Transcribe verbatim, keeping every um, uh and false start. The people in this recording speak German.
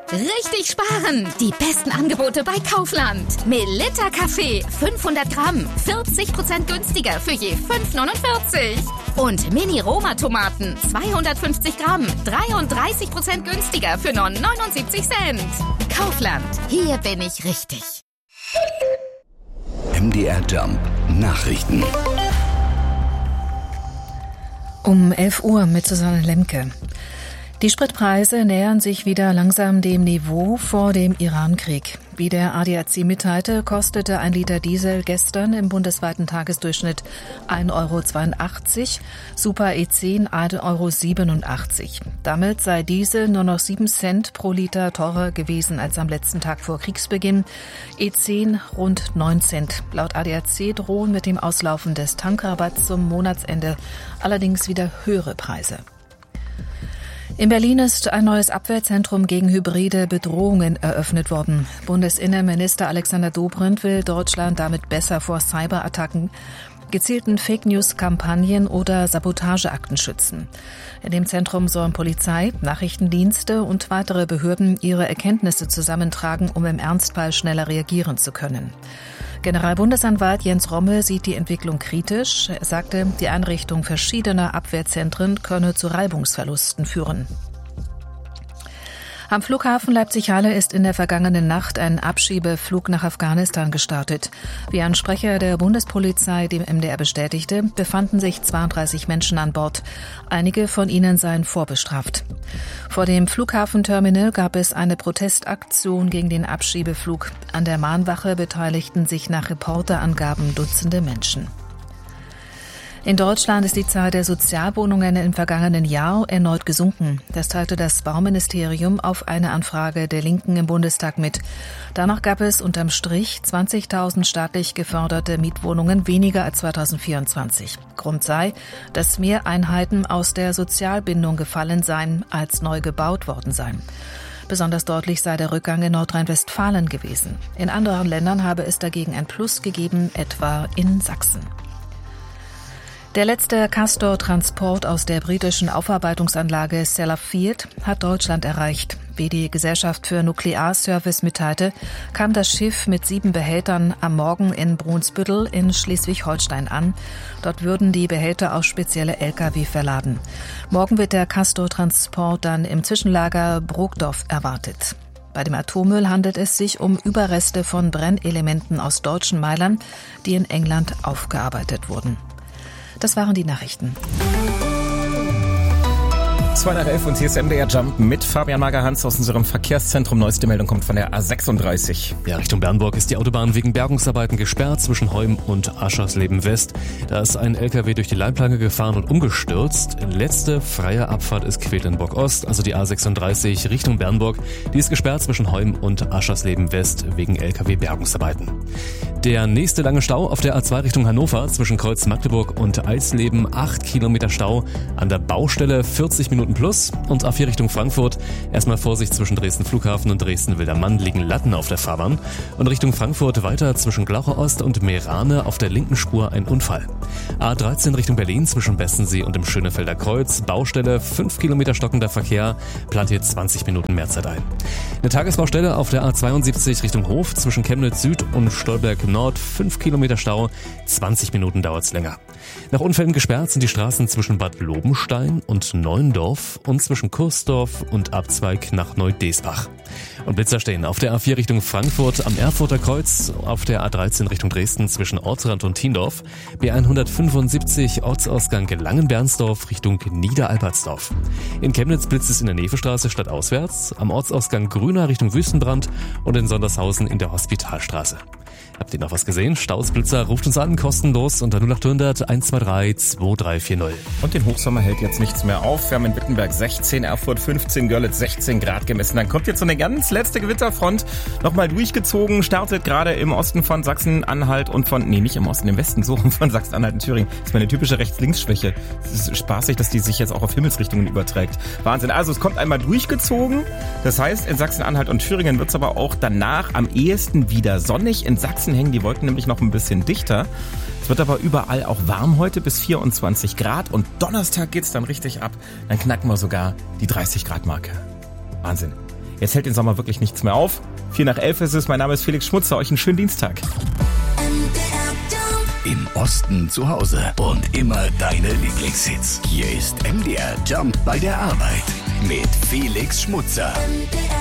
Richtig sparen! Die besten Angebote bei Kaufland. Melitta Kaffee fünfhundert Gramm, vierzig Prozent günstiger für je fünf neunundvierzig. Und Mini-Roma-Tomaten zweihundertfünfzig Gramm, dreiunddreißig Prozent günstiger für nur neunundsiebzig Cent. Kaufland, hier bin ich richtig. M D R Jump Nachrichten. Um elf Uhr mit Susanne Lemke. Die Spritpreise nähern sich wieder langsam dem Niveau vor dem Iran-Krieg. Wie der A D A C mitteilte, kostete ein Liter Diesel gestern im bundesweiten Tagesdurchschnitt ein Euro zweiundachtzig, Super E zehn ein Euro siebenundachtzig. Damit sei Diesel nur noch sieben Cent pro Liter teurer gewesen als am letzten Tag vor Kriegsbeginn, E zehn rund neun Cent. Laut A D A C drohen mit dem Auslaufen des Tankrabatts zum Monatsende allerdings wieder höhere Preise. In Berlin ist ein neues Abwehrzentrum gegen hybride Bedrohungen eröffnet worden. Bundesinnenminister Alexander Dobrindt will Deutschland damit besser vor Cyberattacken, gezielten Fake-News-Kampagnen oder Sabotageakten schützen. In dem Zentrum sollen Polizei, Nachrichtendienste und weitere Behörden ihre Erkenntnisse zusammentragen, um im Ernstfall schneller reagieren zu können. Generalbundesanwalt Jens Rommel sieht die Entwicklung kritisch. Er sagte, die Einrichtung verschiedener Abwehrzentren könne zu Reibungsverlusten führen. Am Flughafen Leipzig-Halle ist in der vergangenen Nacht ein Abschiebeflug nach Afghanistan gestartet. Wie ein Sprecher der Bundespolizei dem M D R bestätigte, befanden sich zweiunddreißig Menschen an Bord. Einige von ihnen seien vorbestraft. Vor dem Flughafenterminal gab es eine Protestaktion gegen den Abschiebeflug. An der Mahnwache beteiligten sich nach Reporterangaben Dutzende Menschen. In Deutschland ist die Zahl der Sozialwohnungen im vergangenen Jahr erneut gesunken. Das teilte das Bauministerium auf eine Anfrage der Linken im Bundestag mit. Danach gab es unterm Strich zwanzigtausend staatlich geförderte Mietwohnungen weniger als zweitausendvierundzwanzig. Grund sei, dass mehr Einheiten aus der Sozialbindung gefallen seien, als neu gebaut worden seien. Besonders deutlich sei der Rückgang in Nordrhein-Westfalen gewesen. In anderen Ländern habe es dagegen ein Plus gegeben, etwa in Sachsen. Der letzte Castor-Transport aus der britischen Aufarbeitungsanlage Sellafield hat Deutschland erreicht. Wie die Gesellschaft für Nuklearservice mitteilte, kam das Schiff mit sieben Behältern am Morgen in Brunsbüttel in Schleswig-Holstein an. Dort würden die Behälter auf spezielle L K W verladen. Morgen wird der Castor-Transport dann im Zwischenlager Brokdorf erwartet. Bei dem Atommüll handelt es sich um Überreste von Brennelementen aus deutschen Meilern, die in England aufgearbeitet wurden. Das waren die Nachrichten. zwei nach elf und hier ist M D R Jump mit Fabian Magerhans aus unserem Verkehrszentrum. Neueste Meldung kommt von der A sechsunddreißig. Ja, Richtung Bernburg ist die Autobahn wegen Bergungsarbeiten gesperrt zwischen Heum und Aschersleben West. Da ist ein L K W durch die Leitplanke gefahren und umgestürzt. Letzte freie Abfahrt ist Quedlinburg Ost, also die A sechsunddreißig Richtung Bernburg. Die ist gesperrt zwischen Heum und Aschersleben West wegen L K W Bergungsarbeiten. Der nächste lange Stau auf der A zwei Richtung Hannover zwischen Kreuz Magdeburg und Eisleben. acht Kilometer Stau an der Baustelle, vierzig Minuten plus. Und A vier Richtung Frankfurt. Erstmal Vorsicht zwischen Dresden Flughafen und Dresden Wildermann liegen Latten auf der Fahrbahn. Und Richtung Frankfurt weiter zwischen Glauche Ost und Meerane auf der linken Spur ein Unfall. A dreizehn Richtung Berlin zwischen Bessensee und dem Schönefelder Kreuz. Baustelle, fünf Kilometer stockender Verkehr. Plant hier zwanzig Minuten mehr Zeit ein. Eine Tagesbaustelle auf der A zweiundsiebzig Richtung Hof zwischen Chemnitz Süd und Stolberg Nord. fünf Kilometer Stau. zwanzig Minuten dauert's länger. Nach Unfällen gesperrt sind die Straßen zwischen Bad Lobenstein und Neuendorf und zwischen Kursdorf und Abzweig nach Neudesbach. Und Blitzer stehen auf der A vier Richtung Frankfurt am Erfurter Kreuz, auf der A dreizehn Richtung Dresden zwischen Ortsrand und Tiendorf, B hundertfünfundsiebzig Ortsausgang Langenbernsdorf Richtung Niederalbertsdorf. In Chemnitz blitzt es in der Nevestraße stadtauswärts, am Ortsausgang Grüner Richtung Wüstenbrand und in Sondershausen in der Hospitalstraße. Habt ihr noch was gesehen? Staus, Blitzer, ruft uns an, kostenlos unter null acht hundert eins zwei drei zwei drei vier null. Und den Hochsommer hält jetzt nichts mehr auf. Wir haben in Wittenberg sechzehn, Erfurt fünfzehn, Görlitz sechzehn Grad gemessen. Dann kommt jetzt so eine ganz letzte Gewitterfront nochmal durchgezogen, startet gerade im Osten von Sachsen-Anhalt und von, nee, nicht im Osten, im Westen, so von Sachsen-Anhalt und Thüringen. Das ist meine typische Rechts-Links-Schwäche. Es ist spaßig, dass die sich jetzt auch auf Himmelsrichtungen überträgt. Wahnsinn. Also es kommt einmal durchgezogen. Das heißt, in Sachsen-Anhalt und Thüringen wird es aber auch danach am ehesten wieder sonnig. In Sachsen hängen die Wolken nämlich noch ein bisschen dichter. Es wird aber überall auch warm heute bis vierundzwanzig Grad und Donnerstag geht's dann richtig ab. Dann knacken wir sogar die dreißig Grad Marke. Wahnsinn. Jetzt hält den Sommer wirklich nichts mehr auf. Vier nach elf ist es. Mein Name ist Felix Schmutzer. Euch einen schönen Dienstag. Im Osten zu Hause und immer deine Lieblingshits. Hier ist M D R Jump bei der Arbeit mit Felix Schmutzer.